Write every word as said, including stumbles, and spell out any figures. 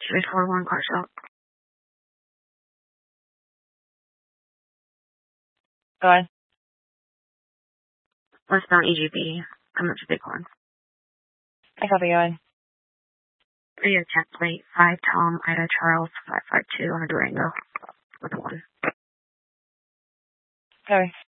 Three four one car shop. Go ahead. Westbound E G B. I'm up to Bighorn. I copy. Go ahead. Radio check plate five Tom Ida Charles five five two on a Durango with a one. Copy.